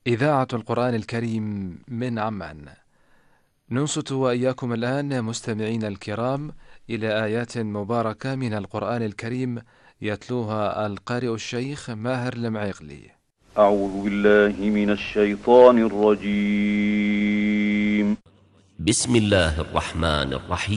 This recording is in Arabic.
إذاعة القرآن الكريم من عمان. ننصت وإياكم الآن مستمعين الكرام إلى آيات مباركة من القرآن الكريم يتلوها القارئ الشيخ ماهر المعيقلي. أعوذ بالله من الشيطان الرجيم. بسم الله الرحمن الرحيم.